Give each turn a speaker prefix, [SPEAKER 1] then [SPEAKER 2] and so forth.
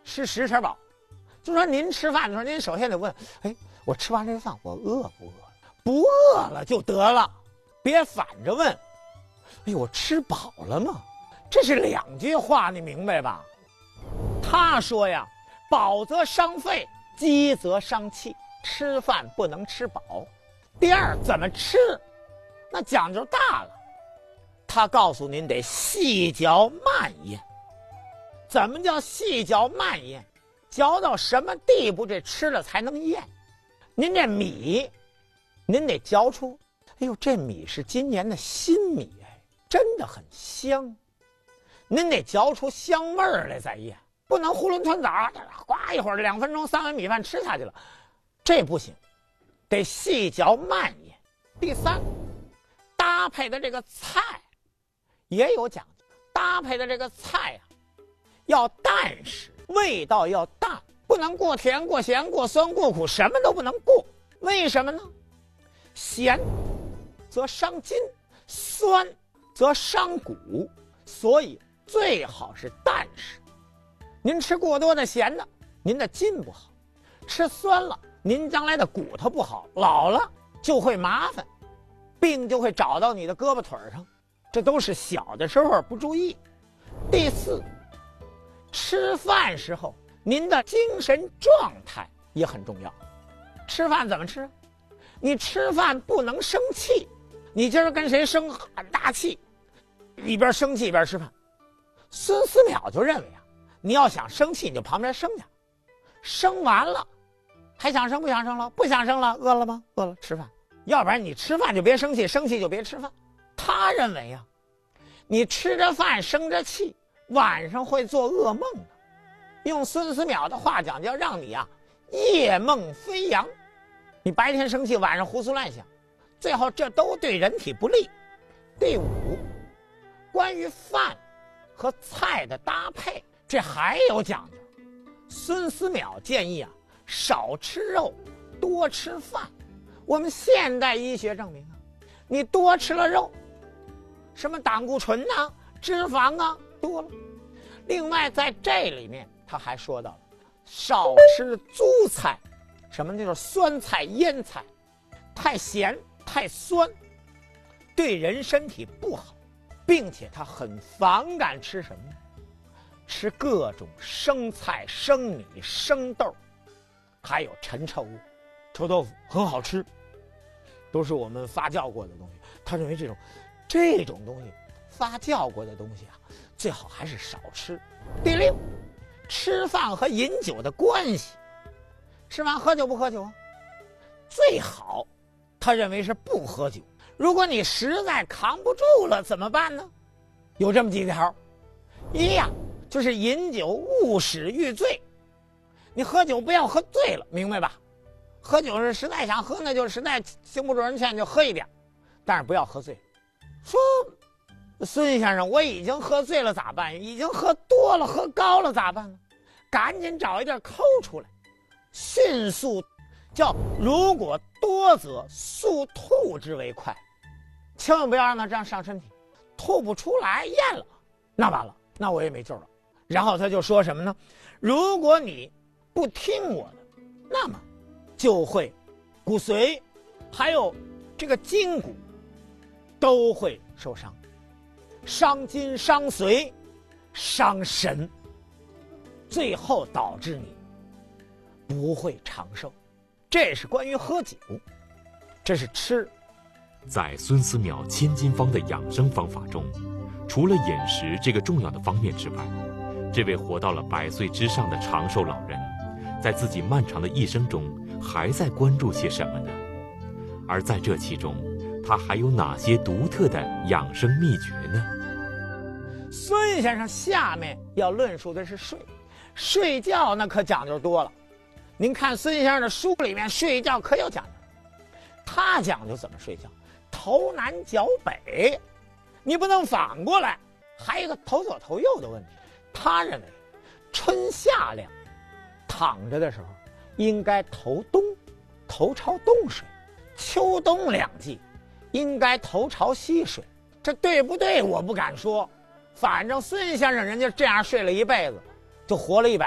[SPEAKER 1] 吃10吃饱。就说您吃饭的时候，您首先得问：哎，我吃完这饭我饿不饿？不饿了就得了，别反着问：哎，我吃饱了吗？这是2句话，你明白吧？他说呀，饱则伤肺，饥则伤气，吃饭不能吃饱。第二，怎么吃，那讲究大了。他告诉您得细嚼慢咽。怎么叫细嚼慢咽？嚼到什么地步，这吃了才能咽？您这米，您得嚼出，哎呦，这米是今年的新米，哎，真的很香。您得嚼出香味儿来再咽，不能囫囵吞枣，呱一会儿2分钟3碗米饭吃下去了，这不行，得细嚼慢咽。第三，搭配的这个菜也有讲究，搭配的这个菜啊，要淡实，味道要淡，不能过甜过咸过酸过苦，什么都不能过。为什么呢？咸则伤筋，酸则伤骨，所以最好是淡实。您吃过多的咸的，您的筋不好；吃酸了，您将来的骨头不好，老了就会麻烦，病就会找到你的胳膊腿上。这都是小的时候不注意。第四，吃饭时候您的精神状态也很重要。吃饭怎么吃？你吃饭不能生气，你今儿跟谁生很大气，一边生气一边吃饭。孙思邈就认为啊，你要想生气，你就旁边生去，生完了还想生不想生了？不想生了，饿了吗？饿了，吃饭。要不然你吃饭就别生气，生气就别吃饭。他认为啊，你吃着饭生着气，晚上会做噩梦的。用孙思邈的话讲，叫让你啊夜梦飞扬。你白天生气，晚上胡思乱想，最后这都对人体不利。第五，关于饭和菜的搭配，这还有讲究。孙思邈建议啊，少吃肉，多吃饭。我们现代医学证明啊，你多吃了肉，什么胆固醇啊、脂肪啊多了。另外在这里面他还说到了，少吃粗菜。什么就是酸菜、腌菜，太咸太酸，对人身体不好，并且他很反感吃什么呢？吃各种生菜、生米、生豆，还有陈臭物。臭豆腐很好吃，都是我们发酵过的东西。他认为这种东西发酵过的东西啊，最好还是少吃。第六，吃饭和饮酒的关系。吃完喝酒不喝酒啊？最好他认为是不喝酒。如果你实在扛不住了怎么办呢？有这么几条。一呀，就是饮酒勿使欲醉。你喝酒不要喝醉了，明白吧？喝酒是实在想喝，那就实在经不住人劝就喝一点，但是不要喝醉。说孙先生，我已经喝醉了咋办？已经喝多了喝高了咋办呢？赶紧找一点抠出来，迅速叫如果多则速吐之为快，千万不要让它这样上身体，吐不出来咽了，那完了，那我也没救了。然后他就说什么呢？如果你不听我的，那么就会骨髓还有这个筋骨都会受伤，伤筋伤髓伤神，最后导致你不会长寿。这是关于喝酒，这是吃。
[SPEAKER 2] 在孙思邈千金方的养生方法中，除了饮食这个重要的方面之外，这位活到了100岁之上的长寿老人，在自己漫长的一生中还在关注些什么呢？而在这其中，他还有哪些独特的养生秘诀呢？
[SPEAKER 1] 孙先生下面要论述的是睡觉那可讲究多了。您看孙先生的书里面，睡觉可有讲究。他讲究怎么睡觉，头南脚北，你不能反过来。还有一个头左头右的问题。他认为春夏两躺着的时候应该头东，头朝东睡；秋冬两季应该头朝西睡。这对不对我不敢说，反正孙先生人家这样睡了一辈子，就活了100